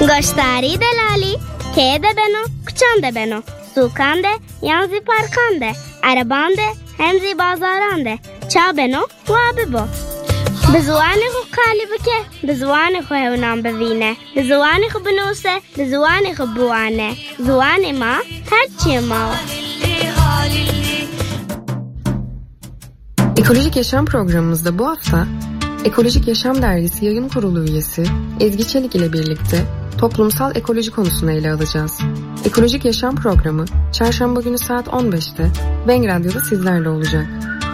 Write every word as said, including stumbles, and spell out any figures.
Goştari delali, ke de beno, kuçan de beno, sukan de, yanzi parkan de, araban de, hemzi bazaran de, ça beno, wabi bo. بزوانی خو کالی بکه بزوانی خو هونام ببینه بزوانی خو بنوسه بزوانی خو بوانه زوانی ما هرچی ما. Ekolojik Yaşam programımızda bu hafta Ekolojik Yaşam Dergisi Yayın Kurulu üyesi Ezgi Çelik ile birlikte toplumsal ekoloji konusunu ele alacağız. Ekolojik Yaşam programı çarşamba günü saat on beşte Bang Radyo'da sizlerle olacak.